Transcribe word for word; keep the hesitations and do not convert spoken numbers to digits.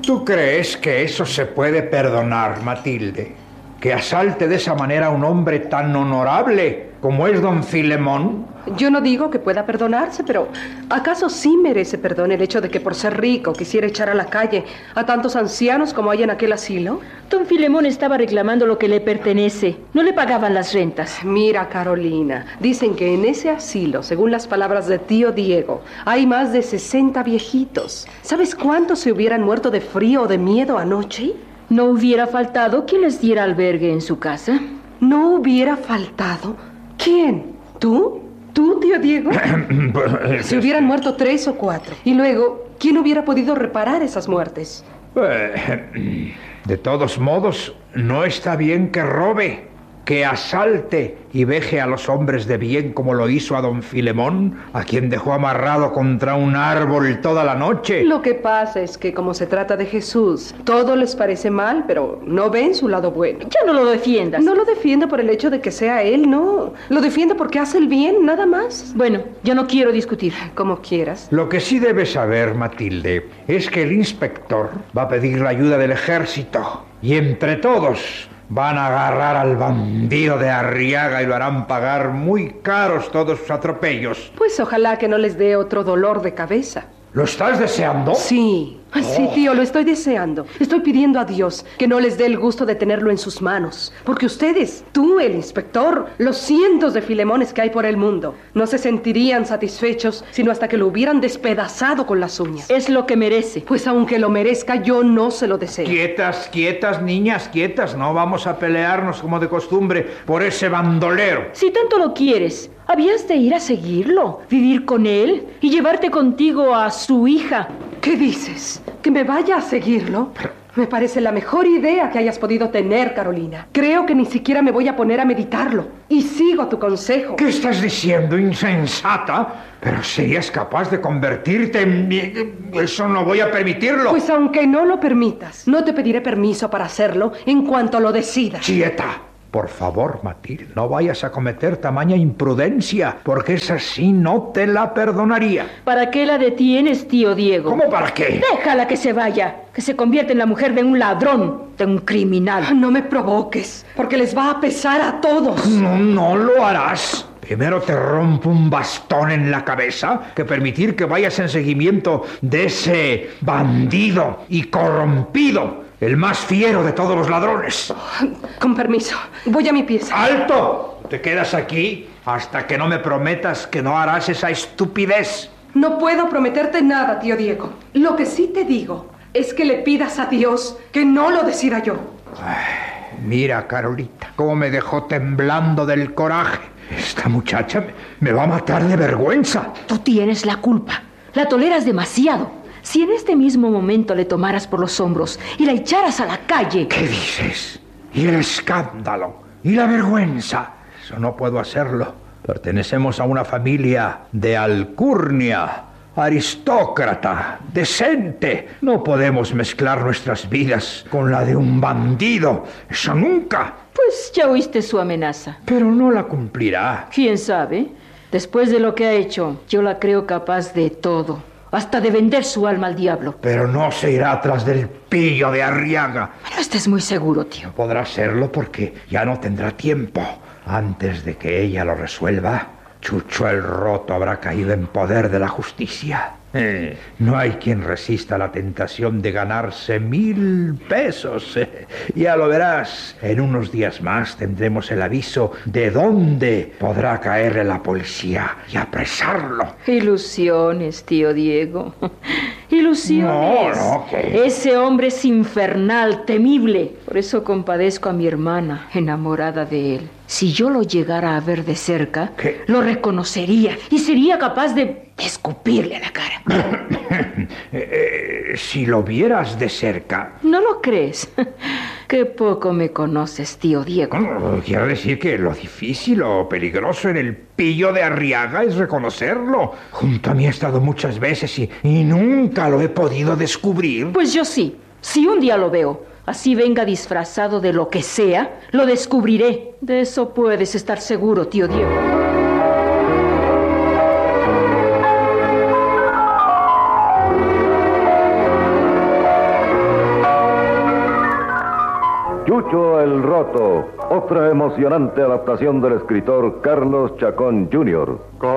¿Tú crees que eso se puede perdonar, Matilde? ¿Que asalte de esa manera a un hombre tan honorable como es don Filemón? Yo no digo que pueda perdonarse, pero ¿acaso sí merece perdón el hecho de que por ser rico quisiera echar a la calle a tantos ancianos como hay en aquel asilo? Don Filemón estaba reclamando lo que le pertenece. No le pagaban las rentas. Mira, Carolina, dicen que en ese asilo, según las palabras de tío Diego, hay más de sesenta viejitos. ¿Sabes cuántos se hubieran muerto de frío o de miedo anoche? ¿No hubiera faltado quien les diera albergue en su casa? ¿No hubiera faltado? ¿Quién? ¿Tú? ¿Tú, tío Diego? Se hubieran muerto tres o cuatro. Y luego, ¿quién hubiera podido reparar esas muertes? Eh, de todos modos, no está bien que robe, que asalte y veje a los hombres de bien como lo hizo a don Filemón, a quien dejó amarrado contra un árbol toda la noche. Lo que pasa es que como se trata de Jesús, todo les parece mal, pero no ven su lado bueno. Ya no lo defiendas. No lo defiendo por el hecho de que sea él, no. Lo defiendo porque hace el bien, nada más. Bueno, yo no quiero discutir. Como quieras. Lo que sí debes saber, Matilde, es que el inspector va a pedir la ayuda del ejército. Y entre todos van a agarrar al bandido de Arriaga y lo harán pagar muy caros todos sus atropellos. Pues ojalá que no les dé otro dolor de cabeza. ¿Lo estás deseando? Sí, oh. sí, tío, lo estoy deseando. Estoy pidiendo a Dios que no les dé el gusto de tenerlo en sus manos. Porque ustedes, tú, el inspector, los cientos de Filemones que hay por el mundo, no se sentirían satisfechos sino hasta que lo hubieran despedazado con las uñas. Es lo que merece. Pues aunque lo merezca, yo no se lo deseo. Quietas, quietas, niñas, quietas. No vamos a pelearnos como de costumbre por ese bandolero. Si tanto lo quieres, habías de ir a seguirlo, vivir con él y llevarte contigo a su hija. ¿Qué dices? ¿Que me vaya a seguirlo? Me parece la mejor idea que hayas podido tener, Carolina. Creo que ni siquiera me voy a poner a meditarlo. Y sigo tu consejo. ¿Qué estás diciendo, insensata? Pero serías capaz de convertirte en... Eso no voy a permitirlo. Pues aunque no lo permitas, no te pediré permiso para hacerlo en cuanto lo decidas. ¡Quieta! Por favor, Matilde, no vayas a cometer tamaña imprudencia, porque esa sí no te la perdonaría. ¿Para qué la detienes, tío Diego? ¿Cómo para qué? Déjala que se vaya, que se convierta en la mujer de un ladrón, de un criminal. No me provoques, porque les va a pesar a todos. No, no lo harás. Primero te rompo un bastón en la cabeza que permitir que vayas en seguimiento de ese bandido y corrompido, el más fiero de todos los ladrones. Con permiso, voy a mi pieza. ¡Alto! Te quedas aquí hasta que no me prometas que no harás esa estupidez. No puedo prometerte nada, tío Diego. Lo que sí te digo es que le pidas a Dios que no lo decida yo. Ay, mira, Carolita, cómo me dejó temblando del coraje. Esta muchacha me, me va a matar de vergüenza. Tú tienes la culpa. La toleras demasiado. Si en este mismo momento le tomaras por los hombros y la echaras a la calle... ¿Qué dices? ¿Y el escándalo? ¿Y la vergüenza? Eso no puedo hacerlo. Pertenecemos a una familia de alcurnia, aristócrata, decente. No podemos mezclar nuestras vidas con la de un bandido. Eso nunca. Pues ya oíste su amenaza. Pero no la cumplirá. ¿Quién sabe? Después de lo que ha hecho, yo la creo capaz de todo. Hasta de vender su alma al diablo. Pero no se irá tras del pillo de Arriaga. No estés muy seguro, tío. No podrá serlo porque ya no tendrá tiempo. Antes de que ella lo resuelva, Chucho el Roto habrá caído en poder de la justicia. Eh, no hay quien resista la tentación de ganarse mil pesos. Eh, ya lo verás. En unos días más tendremos el aviso de dónde podrá caerle la policía y apresarlo. Ilusiones, tío Diego. Ilusiones. No, no, ¿qué? Ese hombre es infernal, temible. Por eso compadezco a mi hermana, enamorada de él. Si yo lo llegara a ver de cerca, ¿qué? Lo reconocería y sería capaz de escupirle a la cara. eh, eh, si lo vieras de cerca... ¿No lo crees? Qué poco me conoces, tío Diego. No, quiero decir que lo difícil o peligroso en el pillo de Arriaga es reconocerlo. Junto a mí ha estado muchas veces y, y nunca lo he podido descubrir. Pues yo sí. Si un día lo veo, así venga disfrazado de lo que sea, lo descubriré. De eso puedes estar seguro, tío Diego. Chucho el Roto, otra emocionante adaptación del escritor Carlos Chacón junior